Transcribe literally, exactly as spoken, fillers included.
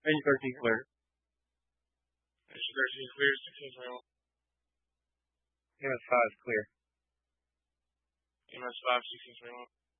Range thirteen clear. Range thirteen clear, sixteen twenty-one. E M S five clear. E M S five, sixteen twenty-one.